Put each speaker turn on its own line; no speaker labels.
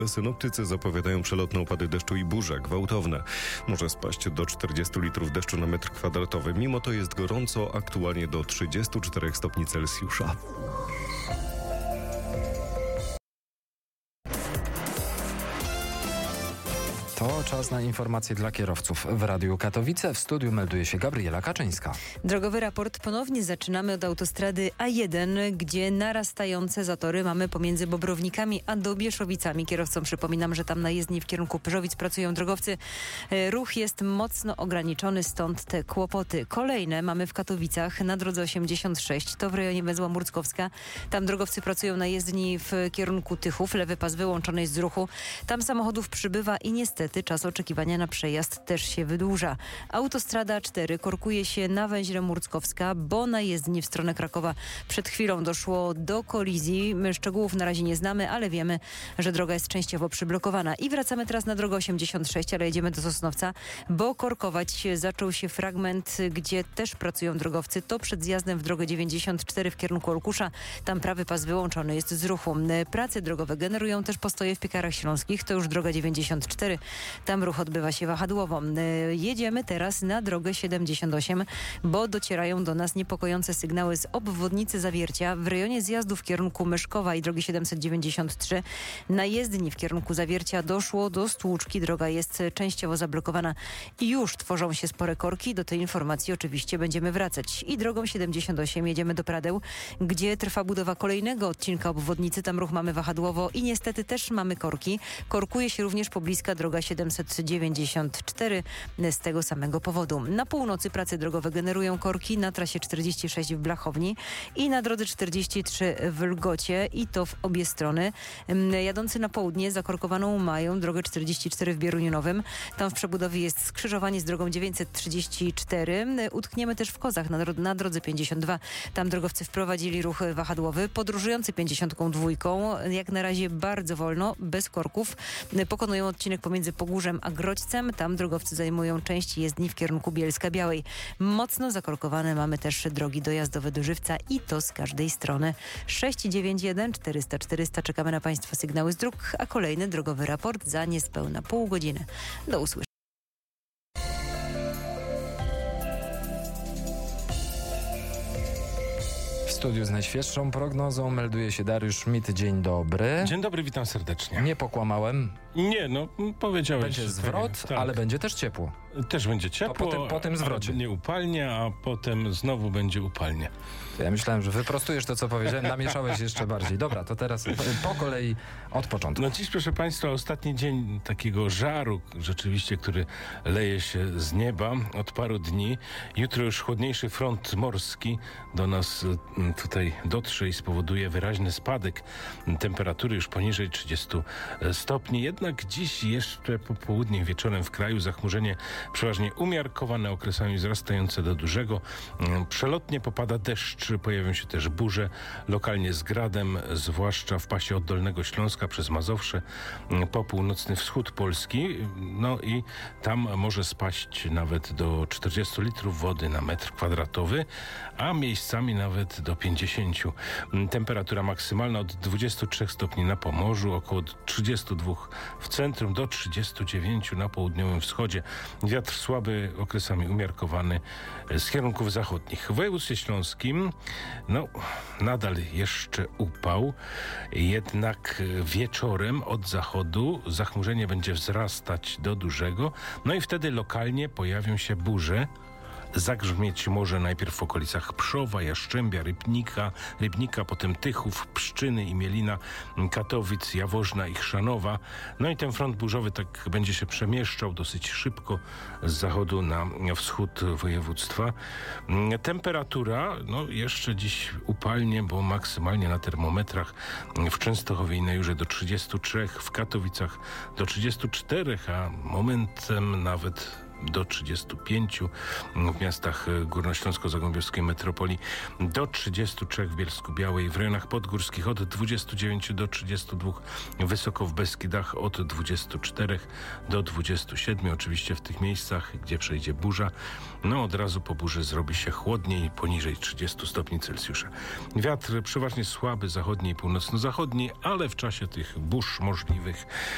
Synoptycy zapowiadają przelotne opady deszczu i burze gwałtowne. Może spaść do 40 litrów deszczu na metr kwadratowy. Mimo to jest gorąco, aktualnie do 34 stopni Celsjusza.
To czas na informacje dla kierowców. W Radiu Katowice w studiu melduje się Gabriela Kaczyńska.
Drogowy raport ponownie zaczynamy od autostrady A1, gdzie narastające zatory mamy pomiędzy Bobrownikami a Dobieszowicami. Kierowcom przypominam, że tam na jezdni w kierunku Pyrzowic pracują drogowcy. Ruch jest mocno ograniczony, stąd te kłopoty. Kolejne mamy w Katowicach na drodze 86, to w rejonie węzła Murckowska. Tam drogowcy pracują na jezdni w kierunku Tychów. Lewy pas wyłączony jest z ruchu. Tam samochodów przybywa i niestety czas oczekiwania na przejazd też się wydłuża. Autostrada A4 korkuje się na węźle Murckowska, bo na jezdni w stronę Krakowa przed chwilą doszło do kolizji. My szczegółów na razie nie znamy, ale wiemy, że droga jest częściowo przyblokowana. I wracamy teraz na drogę 86, ale jedziemy do Sosnowca, bo korkować zaczął się fragment, gdzie też pracują drogowcy. To przed zjazdem w drogę 94 w kierunku Olkusza. Tam prawy pas wyłączony jest z ruchu. Prace drogowe generują też postoje w Piekarach Śląskich. To już droga 94. Tam ruch odbywa się wahadłowo. Jedziemy teraz na drogę 78, bo docierają do nas niepokojące sygnały z obwodnicy Zawiercia w rejonie zjazdu w kierunku Myszkowa i drogi 793. Na jezdni w kierunku Zawiercia doszło do stłuczki. Droga jest częściowo zablokowana i już tworzą się spore korki. Do tej informacji oczywiście będziemy wracać. I drogą 78 jedziemy do Pradeł, gdzie trwa budowa kolejnego odcinka obwodnicy. Tam ruch mamy wahadłowo i niestety też mamy korki. Korkuje się również pobliska droga 794 z tego samego powodu. Na północy prace drogowe generują korki na trasie 46 w Blachowni i na drodze 43 w Lgocie i to w obie strony. Jadący na południe zakorkowaną mają drogę 44 w Bieruniu Nowym. Tam w przebudowie jest skrzyżowanie z drogą 934. Utkniemy też w Kozach na drodze 52. Tam drogowcy wprowadzili ruch wahadłowy. Podróżujący 52 jak na razie bardzo wolno, bez korków. Pokonują odcinek pomiędzy Pogórzem a Grodźcem. Tam drogowcy zajmują część jezdni w kierunku Bielska-Białej. Mocno zakorkowane mamy też drogi dojazdowe do Żywca i to z każdej strony. 691 400 400. Czekamy na Państwa sygnały z dróg, a kolejny drogowy raport za niespełna pół godziny. Do usłyszenia.
W studiu z najświeższą prognozą melduje się Dariusz Schmidt. Dzień dobry.
Dzień dobry, witam serdecznie.
Nie pokłamałem.
Nie, no powiedziałeś.
Będzie zwrot,
tak.
Ale będzie też ciepło.
Też będzie ciepło.
To po tym zwrocie.
Nie upalnie, a potem znowu będzie upalnie.
Ja myślałem, że wyprostujesz to, co powiedziałem. Namieszałeś jeszcze bardziej. Dobra, to teraz po kolei od początku.
No dziś, proszę Państwa, ostatni dzień takiego żaru rzeczywiście, który leje się z nieba od paru dni. Jutro już chłodniejszy front morski do nas tutaj dotrze i spowoduje wyraźny spadek temperatury już poniżej 30 stopni. Jednak dziś jeszcze po południu, wieczorem w kraju zachmurzenie przeważnie umiarkowane, okresami wzrastające do dużego. Przelotnie popada deszcz, pojawią się też burze, lokalnie z gradem, zwłaszcza w pasie od Dolnego Śląska przez Mazowsze po północny wschód Polski. No i tam może spaść nawet do 40 litrów wody na metr kwadratowy, a miejscami nawet do 50. Temperatura maksymalna od 23 stopni na Pomorzu, około 32 w centrum, do 39 na południowym wschodzie. Wiatr słaby, okresami umiarkowany z kierunków zachodnich. W województwie śląskim nadal jeszcze upał, jednak wieczorem od zachodu zachmurzenie będzie wzrastać do dużego, no i wtedy lokalnie pojawią się burze. Zagrzmieć może najpierw w okolicach Pszowa, Jastrzębia, Rybnika, potem Tychów, Pszczyny i Mielina, Katowic, Jaworzna i Chrzanowa. No i ten front burzowy tak będzie się przemieszczał dosyć szybko z zachodu na wschód województwa. Temperatura, jeszcze dziś upalnie, bo maksymalnie na termometrach w Częstochowie i na Jurze do 33, w Katowicach do 34, a momentem nawet do 35 w miastach górnośląsko-zagłębiowskiej metropolii, do 33 w Bielsku-Białej, w rejonach podgórskich od 29 do 32, wysoko w Beskidach od 24 do 27, oczywiście w tych miejscach, gdzie przejdzie burza, od razu po burzy zrobi się chłodniej, poniżej 30 stopni Celsjusza. Wiatr przeważnie słaby, zachodni i północno-zachodni, ale w czasie tych burz możliwych